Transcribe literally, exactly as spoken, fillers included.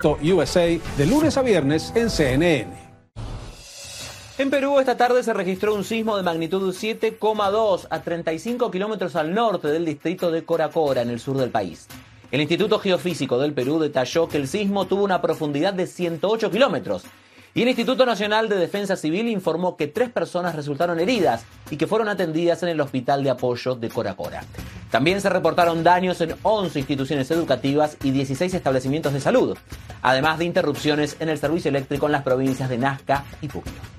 Esto U S A de lunes a viernes en C N N. En Perú esta tarde se registró un sismo de magnitud siete coma dos a treinta y cinco kilómetros al norte del distrito de Cora Cora, en el sur del país. El Instituto Geofísico del Perú detalló que el sismo tuvo una profundidad de ciento ocho kilómetros. Y el Instituto Nacional de Defensa Civil informó que tres personas resultaron heridas y que fueron atendidas en el Hospital de Apoyo de Cora Cora. También se reportaron daños en once instituciones educativas y dieciséis establecimientos de salud, además de interrupciones en el servicio eléctrico en las provincias de Nazca y Pucallpa.